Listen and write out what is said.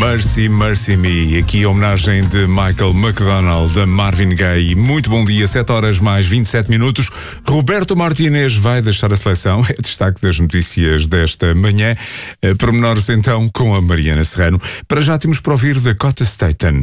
Mercy, Mercy Me. Aqui a homenagem de Michael McDonald a Marvin Gaye. Muito bom dia, 7 horas mais 27 minutos. Roberto Martínez vai deixar a seleção. É destaque das notícias desta manhã. Pormenores então com a Mariana Serrano. Para já temos para ouvir Dakota Staton.